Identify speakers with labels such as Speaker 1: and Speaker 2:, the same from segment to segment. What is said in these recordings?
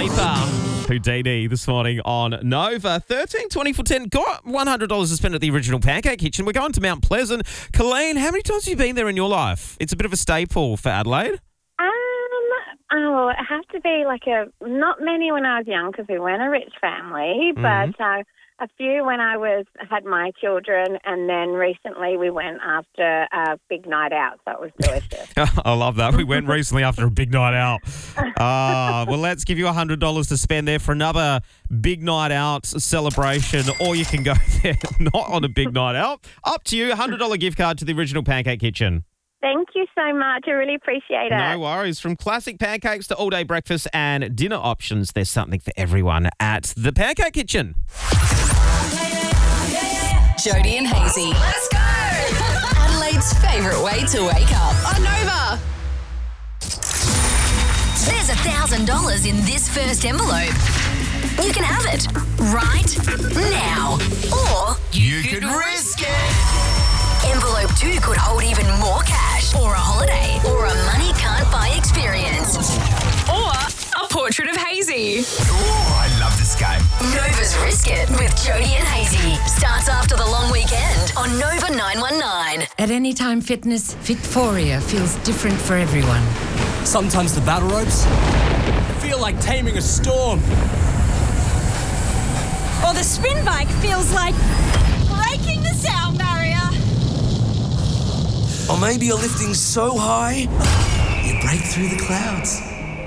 Speaker 1: Khalifa. Houdini this morning on Nova. 13.20 for 10. Got $100 to spend at the original Pancake Kitchen. We're going to Mount Pleasant. Colleen, how many times have you been there in your life? It's a bit of a staple for Adelaide.
Speaker 2: It has to be not many when I was young because we weren't a rich family, but a few when I had my children, and then recently we went after a big night out, so it was delicious.
Speaker 1: I love that. We went recently after a big night out. Well, let's give you $100 to spend there for another big night out celebration, or you can go there not on a big night out. Up to you, $100 gift card to the original Pancake Kitchen.
Speaker 2: Thank you so much. I really appreciate it.
Speaker 1: No worries. From classic pancakes to all-day breakfast and dinner options, there's something for everyone at the Pancake Kitchen.
Speaker 3: Jody and Hazy. Let's go! Adelaide's favourite way to wake up. On Nova. There's $1,000 in this first envelope. You can have it right now. Or you could risk it. Envelope 2 could hold even more cash, or a holiday, or a money can't buy experience. Or a portrait of Hazy.
Speaker 4: Oh, I love this game.
Speaker 3: Nova's Risk It with Jody and Hazy starts after the long weekend on Nova 919.
Speaker 5: At Anytime Fitness, Fitforia feels different for everyone.
Speaker 6: Sometimes the battle ropes feel like taming a storm.
Speaker 7: Or the spin bike feels like breaking the sound barrier.
Speaker 6: Or maybe you're lifting so high, you break through the clouds.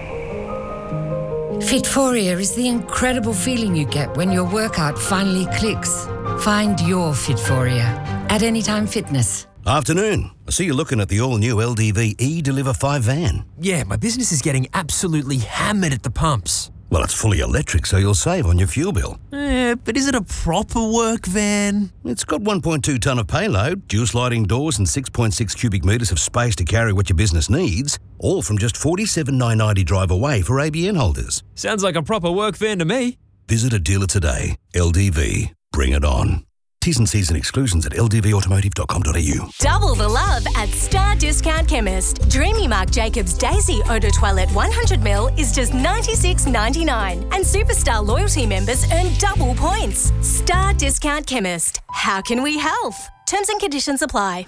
Speaker 5: Fitforia is the incredible feeling you get when your workout finally clicks. Find your Fitforia at Anytime Fitness.
Speaker 8: Afternoon. I see you're looking at the all-new LDV E-Deliver 5 van.
Speaker 6: Yeah, my business is getting absolutely hammered at the pumps.
Speaker 8: Well, it's fully electric, so you'll save on your fuel bill.
Speaker 6: But is it a proper work van?
Speaker 8: It's got 1.2 tonne of payload, dual sliding doors and 6.6 cubic metres of space to carry what your business needs, all from just $47,990 drive away for ABN holders.
Speaker 6: Sounds like a proper work van to me.
Speaker 8: Visit a dealer today. LDV. Bring it on. T's and C's and exclusions at ldvautomotive.com.au.
Speaker 9: Double the love at Star Discount Chemist. Dreamy Marc Jacobs Daisy Eau de Toilette 100ml is just $96.99. And Superstar loyalty members earn double points. Star Discount Chemist. How can we help? Terms and conditions apply.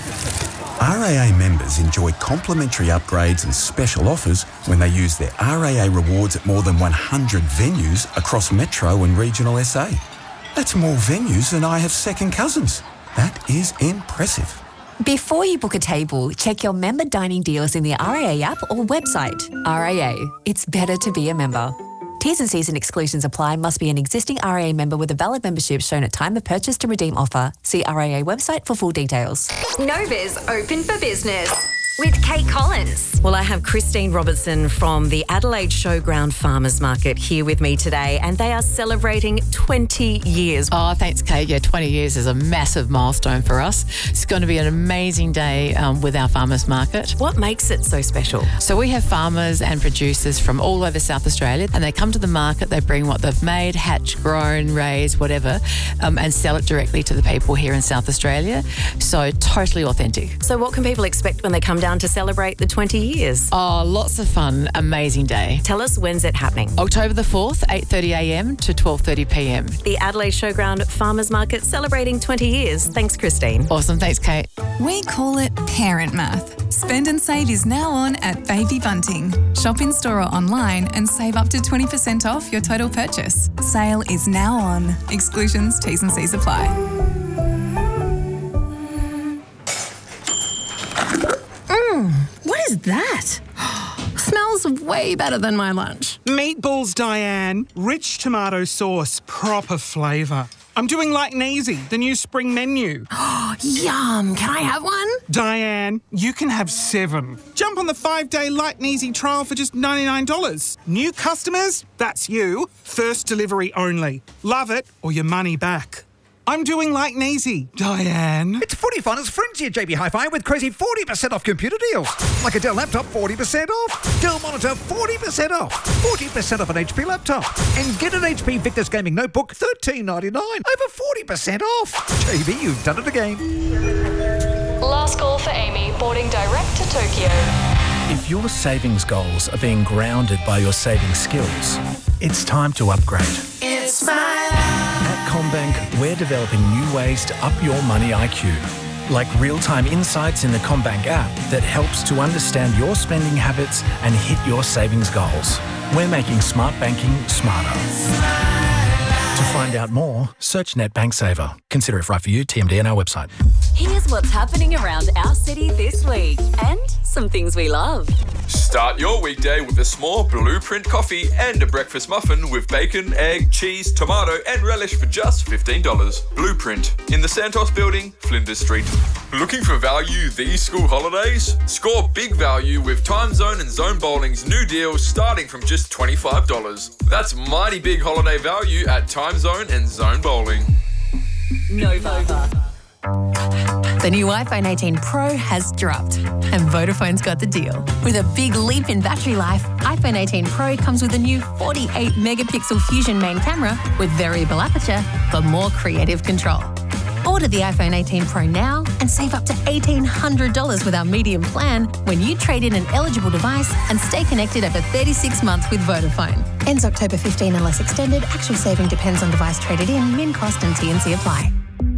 Speaker 10: RAA members enjoy complimentary upgrades and special offers when they use their RAA rewards at more than 100 venues across Metro and regional SA. That's more venues than I have second cousins. That is impressive.
Speaker 11: Before you book a table, check your member dining deals in the RAA app or website. RAA, it's better to be a member. T's and C's and exclusions apply. Must be an existing RAA member with a valid membership shown at time of purchase to redeem offer. See RAA website for full details.
Speaker 3: Nova's open for business with Kate Collins. Well, I have Christine Robertson from the Adelaide Showground Farmers Market here with me today, and they are celebrating 20 years.
Speaker 12: Oh, thanks, Kate. Yeah, 20 years is a massive milestone for us. It's going to be an amazing day with our farmers market.
Speaker 3: What makes it so special?
Speaker 12: So we have farmers and producers from all over South Australia, and they come to the market, they bring what they've made, hatched, grown, raised, whatever, and sell it directly to the people here in South Australia. So totally authentic.
Speaker 3: So what can people expect when they come down to celebrate the 20 years?
Speaker 12: Oh, lots of fun. Amazing day.
Speaker 3: Tell us, when's it happening?
Speaker 12: October the 4th, 8:30am to 12:30pm.
Speaker 3: The Adelaide Showground Farmers Market celebrating 20 years. Thanks, Christine.
Speaker 12: Awesome. Thanks, Kate.
Speaker 13: We call it parent math. Spend and Save is now on at Baby Bunting. Shop in store or online and save up to 20% off your total purchase. Sale is now on. Exclusions, T's and C's apply.
Speaker 14: What is that? Smells way better than my lunch.
Speaker 15: Meatballs, Diane. Rich tomato sauce, proper flavour. I'm doing like Neasy, the new spring menu.
Speaker 14: Yum. Can I have one?
Speaker 15: Diane, you can have 7. Jump on the 5-day Light and Easy trial for just $99. New customers? That's you. First delivery only. Love it or your money back. I'm doing like Neasy, Diane.
Speaker 16: It's footy fun as frenzy at JB Hi-Fi with crazy 40% off computer deals. Like a Dell laptop, 40% off. Dell monitor, 40% off. 40% off an HP laptop. And get an HP Victus Gaming Notebook, $13.99. Over 40% off. JB, you've done it again.
Speaker 17: Last call for Amy, boarding direct to Tokyo. If your savings goals are being grounded by your saving skills, it's time to upgrade.
Speaker 3: It's my life.
Speaker 17: At CommBank, we're developing new ways to up your money IQ, like real-time insights in the CommBank app that helps to understand your spending habits and hit your savings goals. We're making smart banking smarter. To find out more, search NetBank Saver. Consider if right for you. TMD on our website.
Speaker 18: Here's what's happening around our city this week and some things we love.
Speaker 19: Start your weekday with a small Blueprint coffee and a breakfast muffin with bacon, egg, cheese, tomato and relish for just $15. Blueprint in the Santos Building, Flinders Street. Looking for value these school holidays? Score big value with Time Zone and Zone Bowling's new deals starting from just $25. That's mighty big holiday value at Time Zone and Zone Bowling.
Speaker 18: Nova.
Speaker 9: The new iPhone 18 Pro has dropped, and Vodafone's got the deal. With a big leap in battery life, iPhone 18 Pro comes with a new 48-megapixel Fusion main camera with variable aperture for more creative control. Order the iPhone 18 Pro now and save up to $1,800 with our medium plan when you trade in an eligible device and stay connected over 36 months with Vodafone. Ends October 15 unless extended. Actual saving depends on device traded in. Min cost and T&C apply.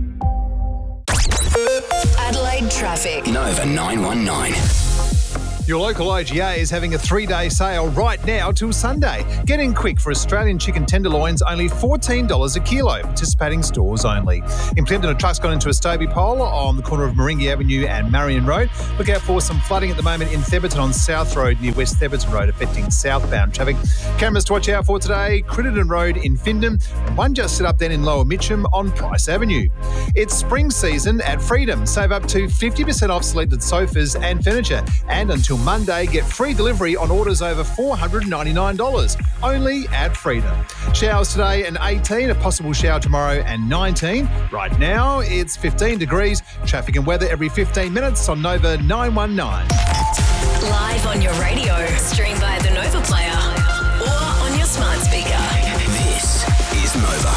Speaker 3: Adelaide traffic.
Speaker 4: Nova 919.
Speaker 20: Your local IGA is having a 3-day sale right now till Sunday. Get in quick for Australian chicken tenderloins, only $14 a kilo. Participating stores only. In Plympton, a truck's gone into a Stobie pole on the corner of Moringi Avenue and Marion Road. Look out for some flooding at the moment in Theberton on South Road near West Theberton Road, affecting southbound traffic. Cameras to watch out for today: Crittenden Road in Findham, and one just set up then in Lower Mitcham on Price Avenue. It's spring season at Freedom. Save up to 50% off selected sofas and furniture. And until Monday, get free delivery on orders over $499, only at Freedom. Showers today and 18, a possible shower tomorrow and 19. Right now, it's 15 degrees. Traffic and weather every 15 minutes on Nova 919.
Speaker 3: Live on your radio, stream via the Nova player or on your smart speaker.
Speaker 4: This is Nova.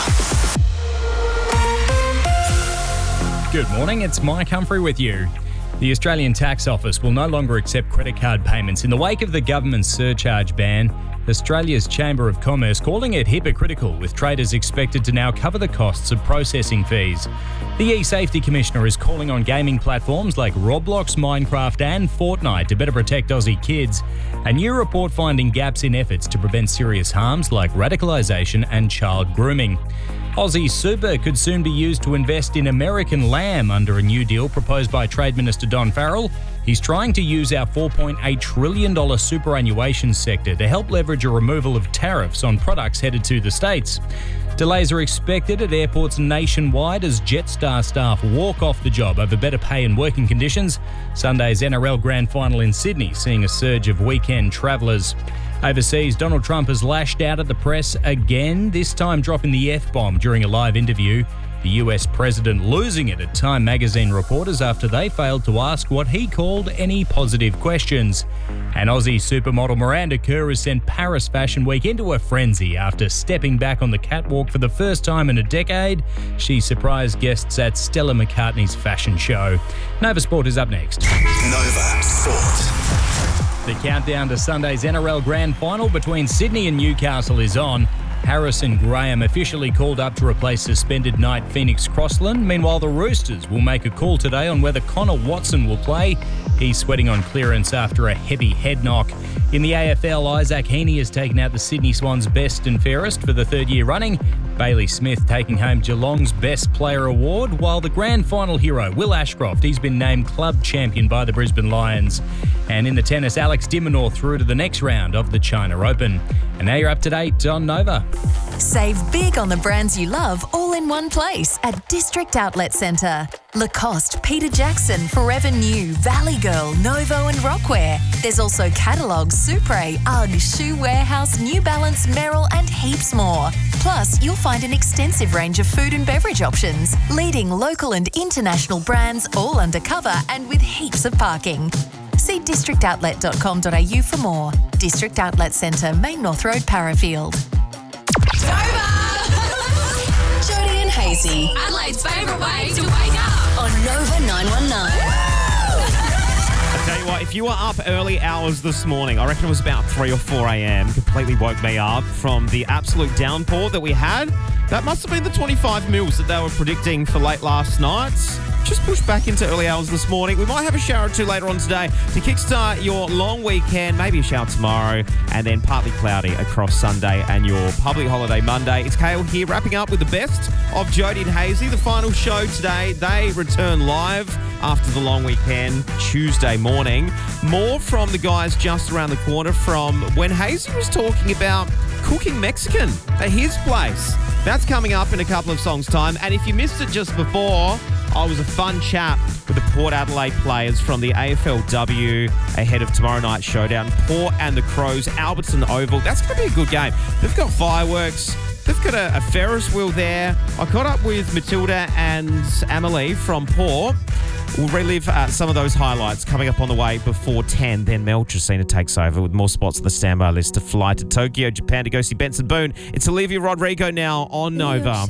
Speaker 21: Good morning, it's Mike Humphrey with you. The Australian Tax Office will no longer accept credit card payments in the wake of the government's surcharge ban. Australia's Chamber of Commerce calling it hypocritical, with traders expected to now cover the costs of processing fees. The E-Safety Commissioner is calling on gaming platforms like Roblox, Minecraft and Fortnite to better protect Aussie kids. A new report finding gaps in efforts to prevent serious harms like radicalisation and child grooming. Aussie Super could soon be used to invest in American lamb under a new deal proposed by Trade Minister Don Farrell. He's trying to use our $4.8 trillion superannuation sector to help leverage a removal of tariffs on products headed to the States. Delays are expected at airports nationwide as Jetstar staff walk off the job over better pay and working conditions. Sunday's NRL Grand Final in Sydney seeing a surge of weekend travellers. Overseas, Donald Trump has lashed out at the press again, this time dropping the F-bomb during a live interview. The US president losing it at Time magazine reporters after they failed to ask what he called any positive questions. And Aussie supermodel Miranda Kerr has sent Paris Fashion Week into a frenzy after stepping back on the catwalk for the first time in a decade. She surprised guests at Stella McCartney's fashion show. Nova Sport is up next.
Speaker 4: Nova Sport.
Speaker 21: The countdown to Sunday's NRL Grand Final between Sydney and Newcastle is on. Harrison Graham officially called up to replace suspended knight Phoenix Crossland. Meanwhile, the Roosters will make a call today on whether Connor Watson will play. He's sweating on clearance after a heavy head knock. In the AFL, Isaac Heaney has taken out the Sydney Swans best and fairest for the third year running. Bailey Smith taking home Geelong's Best Player award, while the Grand Final hero, Will Ashcroft, he's been named club champion by the Brisbane Lions. And in the tennis, Alex de Minaur through to the next round of the China Open. And now you're up to date on Nova.
Speaker 9: Save big on the brands you love all in one place at District Outlet Centre. Lacoste, Peter Jackson, Forever New, Valley Girl, Novo and Rockwear. There's also catalogues, Supre, UGG, Shoe Warehouse, New Balance, Merrill and heaps more. Plus, you'll find an extensive range of food and beverage options. Leading local and international brands all undercover and with heaps of parking. See districtoutlet.com.au for more. District Outlet Centre, Main North Road, Parafield.
Speaker 3: Jody and Hazy.
Speaker 18: Adelaide's favourite way to wake up.
Speaker 3: On Nova 919.
Speaker 1: Tell you what, if you were up early hours this morning, I reckon it was about 3 or 4 a.m., completely woke me up from the absolute downpour that we had. That must have been the 25 mils that they were predicting for late last night. Just pushed back into early hours this morning. We might have a shower or two later on today to kickstart your long weekend, maybe a shower tomorrow, and then partly cloudy across Sunday and your public holiday Monday. It's Kale here, wrapping up with the best of Jodie and Hazy. The final show today, they return live after the long weekend, Tuesday morning. More from the guys just around the corner from when Hazy was talking about cooking Mexican at his place. That's coming up in a couple of songs' time. And if you missed it just before, I was a fun chat with the Port Adelaide players from the AFLW ahead of tomorrow night's showdown. Port and the Crows, Alberton Oval. That's going to be a good game. They've got fireworks. They've got a Ferris wheel there. I caught up with Matilda and Amelie from Port. We'll relive some of those highlights coming up on the way before 10. Then Mel Tracina takes over with more spots on the standby list to fly to Tokyo, Japan to go see Benson Boone. It's Olivia Rodrigo now on Nova.